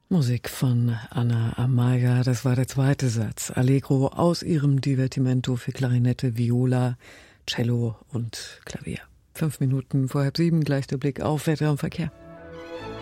Musik von Anna Amalia, das war der zweite Satz. Allegro aus ihrem Divertimento für Klarinette, Viola, Cello und Klavier. 5 Minuten vor 7, gleich der Blick auf Wetter und Verkehr.